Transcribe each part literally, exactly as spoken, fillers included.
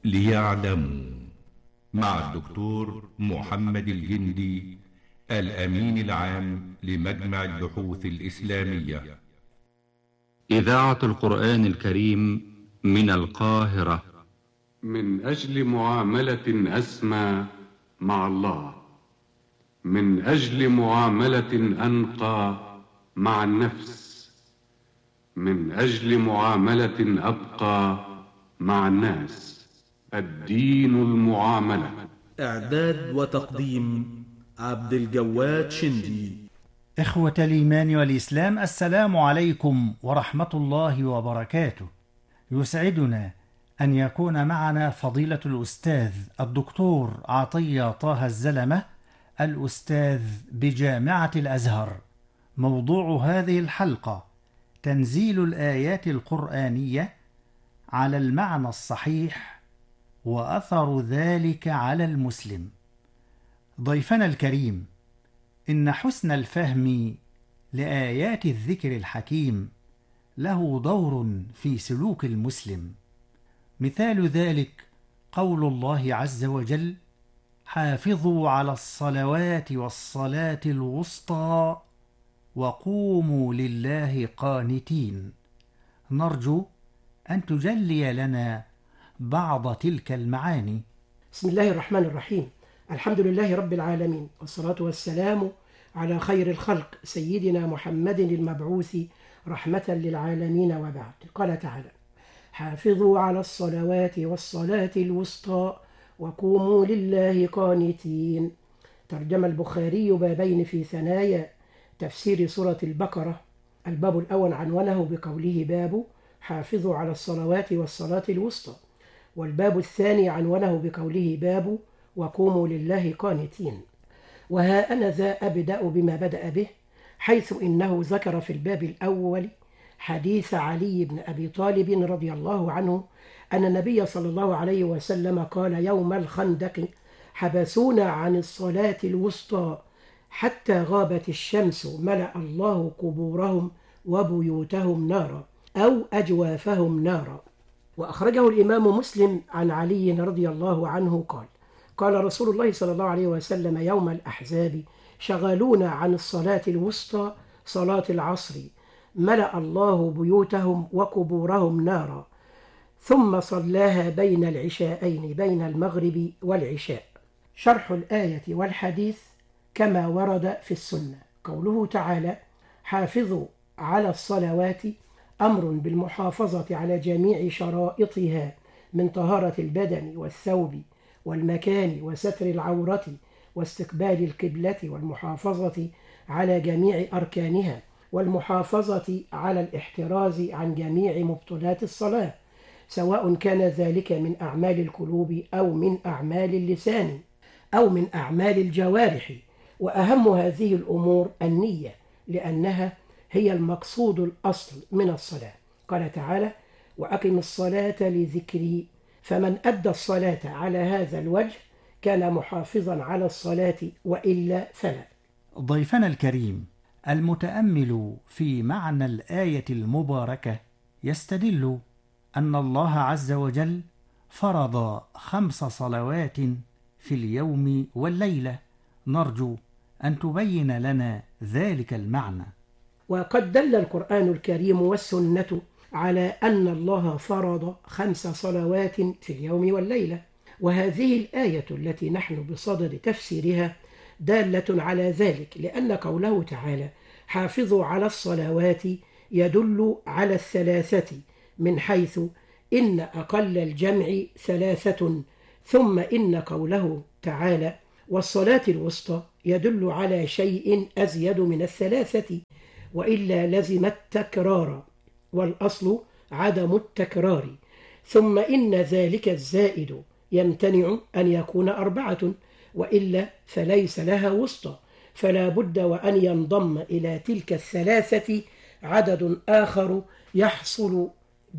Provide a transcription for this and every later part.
ليعلموا مع الدكتور محمد الجندي الأمين العام لمجمع البحوث الإسلامية. إذاعة القرآن الكريم من القاهرة. من أجل معاملة أسمى مع الله، من أجل معاملة أنقى مع النفس، من أجل معاملة أبقى مع الناس. الدين المعاملة. إعداد وتقديم عبد الجواد شندي. إخوة الإيمان والإسلام، السلام عليكم ورحمة الله وبركاته. يسعدنا أن يكون معنا فضيلة الأستاذ الدكتور عطية طه الزلمة، الأستاذ بجامعة الأزهر. موضوع هذه الحلقة تنزيل الآيات القرآنية على المعنى الصحيح وأثر ذلك على المسلم. ضيفنا الكريم، إن حسن الفهم لآيات الذكر الحكيم له دور في سلوك المسلم. مثال ذلك قول الله عز وجل: حافظوا على الصلوات والصلاة الوسطى وقوموا لله قانتين. نرجو أن تجلي لنا بعض تلك المعاني. بسم الله الرحمن الرحيم. الحمد لله رب العالمين، والصلاة والسلام على خير الخلق سيدنا محمد المبعوث رحمة للعالمين، وبعد. قال تعالى: حافظوا على الصلوات والصلاة الوسطى وقوموا لله قانتين. ترجم البخاري بابين في ثنايا تفسير سورة البقرة. الباب الأول عنونه بقوله: باب حافظوا على الصلوات والصلاة الوسطى، والباب الثاني عنونه بقوله: باب وقوموا لله قانتين. وها أنا ذا أبدأ بما بدأ به، حيث إنه ذكر في الباب الأول حديث علي بن أبي طالب رضي الله عنه أن النبي صلى الله عليه وسلم قال يوم الخندق: حبسونا عن الصلاة الوسطى حتى غابت الشمس ملأ الله قبورهم وبيوتهم نارا أو أجوافهم نارا. وأخرجه الإمام مسلم عن علي رضي الله عنه قال: قال رسول الله صلى الله عليه وسلم يوم الأحزاب: شغلونا عن الصلاة الوسطى صلاة العصر ملأ الله بيوتهم وقبورهم نارا، ثم صلاها بين العشاءين بين المغرب والعشاء. شرح الآية والحديث كما ورد في السنة. قوله تعالى: حافظوا على الصلوات، أمر بالمحافظة على جميع شرائطها من طهارة البدن والثوب والمكان وستر العورة واستقبال القبلة، والمحافظة على جميع أركانها، والمحافظة على الاحتراز عن جميع مبطلات الصلاة، سواء كان ذلك من أعمال القلوب أو من أعمال اللسان أو من أعمال الجوارح. وأهم هذه الأمور النية، لأنها هي المقصود الأصل من الصلاة. قال تعالى: وأقم الصلاة لذكري. فمن أدى الصلاة على هذا الوجه كان محافظا على الصلاة، وإلا فلا. ضيفنا الكريم، المتأمل في معنى الآية المباركة يستدل أن الله عز وجل فرض خمس صلوات في اليوم والليلة. نرجو أن تبين لنا ذلك المعنى. وقد دل القرآن الكريم والسنة على أن الله فرض خمس صلوات في اليوم والليلة، وهذه الآية التي نحن بصدد تفسيرها دالة على ذلك، لأن قوله تعالى: حافظوا على الصلوات يدل على الثلاثة، من حيث إن أقل الجمع ثلاثة، ثم إن قوله تعالى: والصلاة الوسطى يدل على شيء أزيد من الثلاثة، وإلا لزم التكرار، والأصل عدم التكرار. ثم إن ذلك الزائد يمتنع أن يكون أربعة، وإلا فليس لها وسطى، فلا بد وأن ينضم إلى تلك الثلاثة عدد آخر يحصل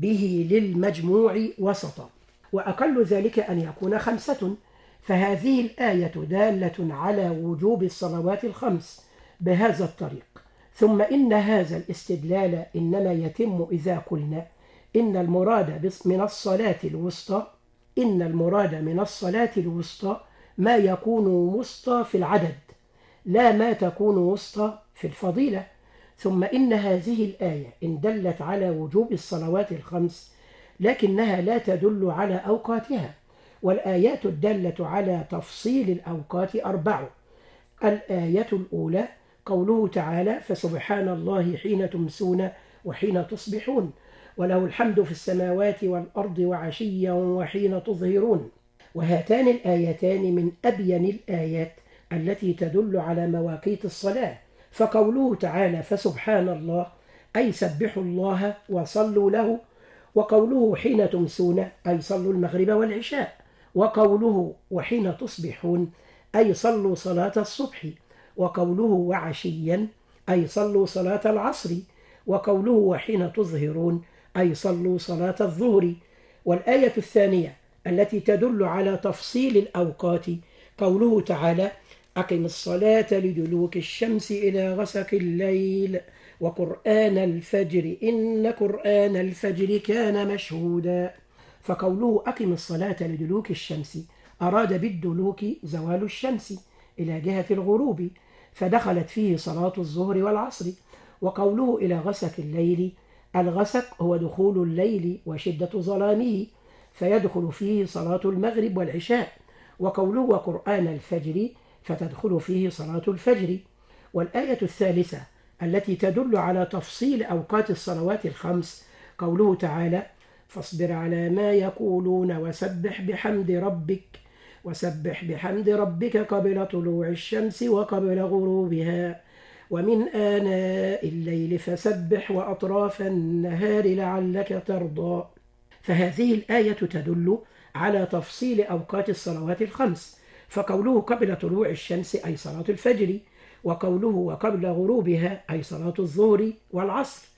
به للمجموع وسطا، وأقل ذلك أن يكون خمسة. فهذه الآية دالة على وجوب الصلوات الخمس بهذا الطريق. ثم إن هذا الاستدلال إنما يتم إذا قلنا إن المراد من الصلاة الوسطى إن المراد من الصلاة الوسطى ما يكون وسطى في العدد، لا ما تكون وسطى في الفضيلة. ثم إن هذه الآية إن دلت على وجوب الصلوات الخمس لكنها لا تدل على أوقاتها، والآيات الدالة على تفصيل الأوقات أربع. الآية الأولى قوله تعالى: فسبحان الله حين تمسون وحين تصبحون وله الحمد في السماوات والأرض وعشيا وحين تظهرون. وهاتان الآيتان من أبين الآيات التي تدل على مواقيت الصلاة، فقوله تعالى فسبحان الله أي سبحوا الله وصلوا له، وقوله حين تمسون أي صلوا المغرب والعشاء، وقوله وحين تصبحون أي صلوا صلاة الصبح، وقوله وعشيا أي صلوا صلاة العصر، وقوله وحين تظهرون أي صلوا صلاة الظهر. والآية الثانية التي تدل على تفصيل الأوقات قوله تعالى أقم الصلاة لدلوك الشمس إلى غسق الليل وقرآن الفجر إن قرآن الفجر كان مشهودا. فقوله أقم الصلاة لدلوك الشمس أراد بالدلوك زوال الشمس إلى جهة الغروب، فدخلت فيه صلاة الظهر والعصر. وقوله إلى غسق الليل، الغسق هو دخول الليل وشدة ظلامه، فيدخل فيه صلاة المغرب والعشاء. وقوله وقرآن الفجر فتدخل فيه صلاة الفجر. والآية الثالثة التي تدل على تفصيل أوقات الصلوات الخمس قوله تعالى فاصبر على ما يقولون وسبح بحمد ربك وسبح بحمد ربك قبل طلوع الشمس وقبل غروبها ومن آناء الليل فسبح وأطراف النهار لعلك ترضى. فهذه الآية تدل على تفصيل أوقات الصلوات الخمس، فقوله قبل طلوع الشمس أي صلاة الفجر، وقوله وقبل غروبها أي صلاة الظهر والعصر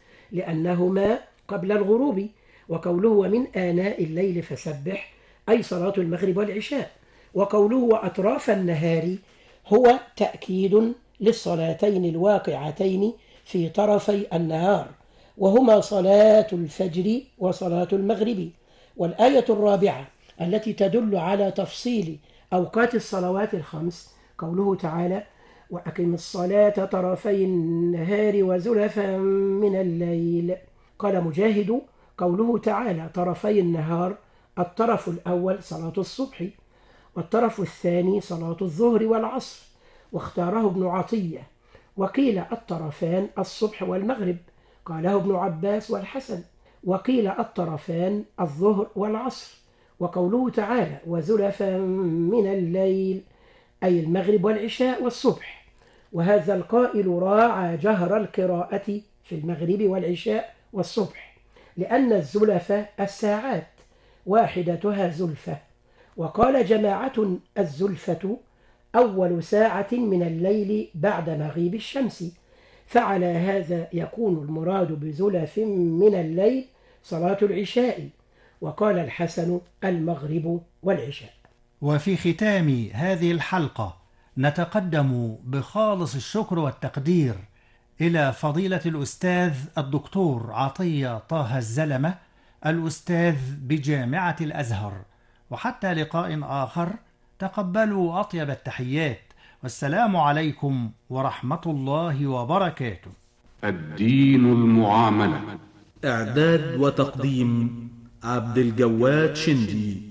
لأنهما قبل الغروب، وقوله ومن آناء الليل فسبح أي صلاة المغرب والعشاء، وقوله وأطراف النهار هو تأكيد للصلاتين الواقعتين في طرفي النهار وهما صلاة الفجر وصلاة المغرب. والآية الرابعة التي تدل على تفصيل أوقات الصلوات الخمس قوله تعالى وأقم الصلاة طرفي النهار وزلفا من الليل. قال مجاهد قوله تعالى طرفي النهار الطرف الأول صلاة الصبح والطرف الثاني صلاة الظهر والعصر، واختاره ابن عطية. وقيل الطرفان الصبح والمغرب، قاله ابن عباس والحسن. وقيل الطرفان الظهر والعصر. وقوله تعالى وزلفا من الليل أي المغرب والعشاء والصبح. وهذا القائل راعى جهر القراءة في المغرب والعشاء والصبح، لأن الزلفة الساعات واحدتها زلفة. وقال جماعة الزلفة أول ساعة من الليل بعد مغيب الشمس، فعلى هذا يكون المراد بزلف من الليل صلاة العشاء. وقال الحسن المغرب والعشاء. وفي ختام هذه الحلقة نتقدم بخالص الشكر والتقدير إلى فضيلة الأستاذ الدكتور عطية طه الزلمة الأستاذ بجامعة الأزهر. وحتى لقاء آخر تقبلوا أطيب التحيات، والسلام عليكم ورحمة الله وبركاته. الدين المعاملة. إعداد وتقديم عبد الجواد شندي.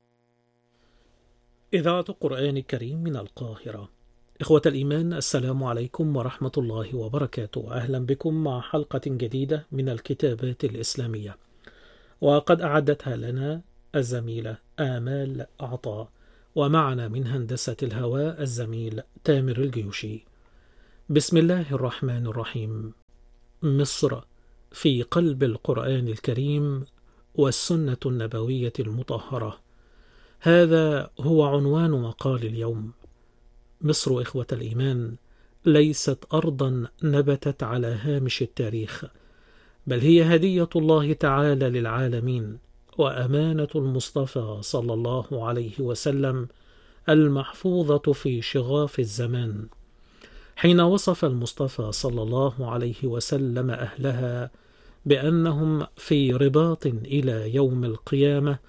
إذاعة القرآن الكريم من القاهرة. إخوة الإيمان، السلام عليكم ورحمة الله وبركاته. أهلا بكم مع حلقة جديدة من الكتابات الإسلامية، وقد أعدتها لنا الزميلة آمال عطاء، ومعنا من هندسة الهواء الزميل تامر الجيوشي. بسم الله الرحمن الرحيم. مصر في قلب القرآن الكريم والسنة النبوية المطهرة، هذا هو عنوان مقال اليوم. مصر إخوة الإيمان ليست أرضا نبتت على هامش التاريخ، بل هي هدية الله تعالى للعالمين، وأمانة المصطفى صلى الله عليه وسلم المحفوظة في شغاف الزمان، حين وصف المصطفى صلى الله عليه وسلم أهلها بأنهم في رباط إلى يوم القيامة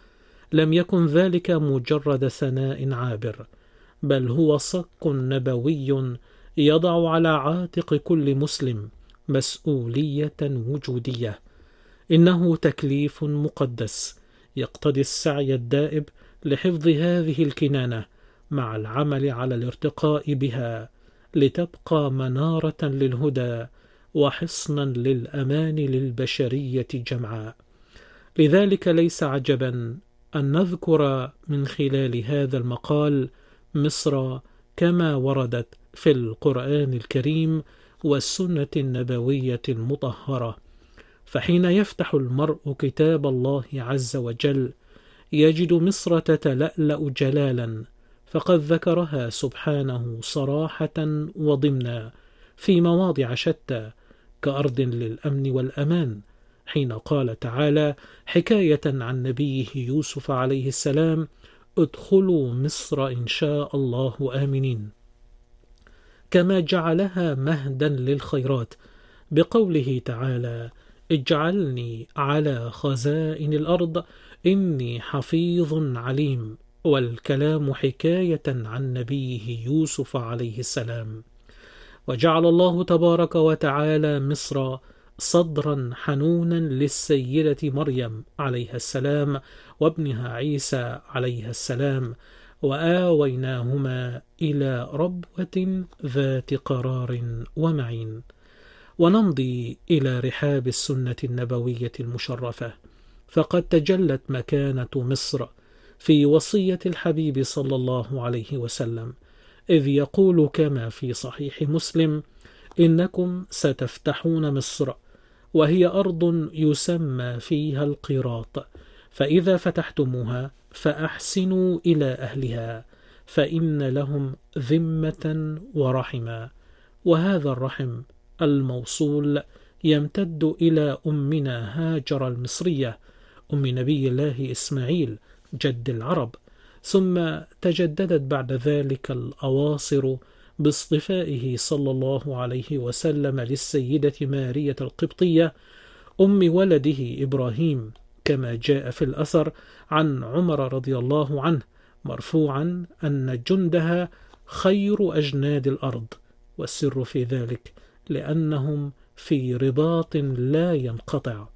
لم يكن ذلك مجرد ثناء عابر، بل هو صك نبوي يضع على عاتق كل مسلم مسؤولية وجودية. إنه تكليف مقدس يقتضي السعي الدائب لحفظ هذه الكنانة مع العمل على الارتقاء بها لتبقى منارة للهدى وحصنا للأمان للبشرية جمعاء. لذلك ليس عجبا أن نذكر من خلال هذا المقال مصر كما وردت في القرآن الكريم والسنة النبوية المطهرة. فحين يفتح المرء كتاب الله عز وجل يجد مصر تتلألأ جلالا، فقد ذكرها سبحانه صراحة وضمنا في مواضع شتى كأرض للأمن والأمان، حين قال تعالى حكاية عن نبيه يوسف عليه السلام: ادخلوا مصر إن شاء الله آمنين. كما جعلها مهدا للخيرات بقوله تعالى: اجعلني على خزائن الأرض إني حفيظ عليم، والكلام حكاية عن نبيه يوسف عليه السلام. وجعل الله تبارك وتعالى مصر صدرا حنونا للسيدة مريم عليها السلام وابنها عيسى عليها السلام، وآويناهما إلى ربوة ذات قرار ومعين. ونمضي إلى رحاب السنة النبوية المشرفة، فقد تجلت مكانة مصر في وصية الحبيب صلى الله عليه وسلم، إذ يقول كما في صحيح مسلم: إنكم ستفتحون مصر وهي أرض يسمى فيها القيراط، فإذا فتحتموها فأحسنوا إلى أهلها، فإن لهم ذمة ورحما. وهذا الرحم الموصول يمتد إلى أمنا هاجر المصرية أم نبي الله إسماعيل جد العرب، ثم تجددت بعد ذلك الأواصر باصطفائه صلى الله عليه وسلم للسيدة مارية القبطية أم ولده إبراهيم، كما جاء في الأثر عن عمر رضي الله عنه مرفوعا أن جندها خير أجناد الأرض، والسر في ذلك لأنهم في رباط لا ينقطع.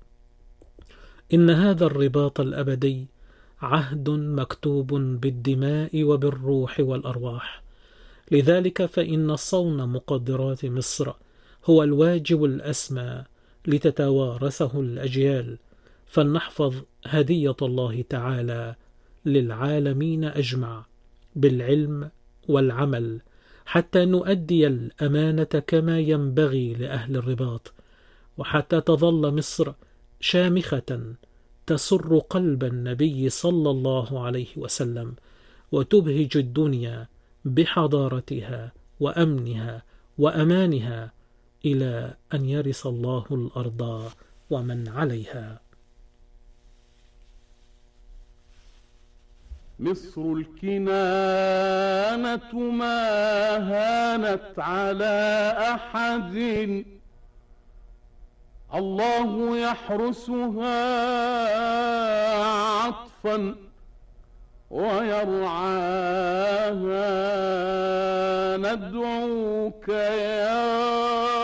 إن هذا الرباط الأبدي عهد مكتوب بالدماء وبالروح والأرواح. لذلك فإن صون مقدرات مصر هو الواجب الأسمى لتتوارثه الأجيال، فلنحفظ هدية الله تعالى للعالمين أجمع بالعلم والعمل حتى نؤدي الأمانة كما ينبغي لأهل الرباط، وحتى تظل مصر شامخة تسر قلب النبي صلى الله عليه وسلم وتبهج الدنيا بحضارتها وأمنها وأمانها إلى أن يرث الله الأرض ومن عليها. مصر الكنانة ما هانت على أحد، الله يحرسها عطفا ويرعاها. ندعوك يا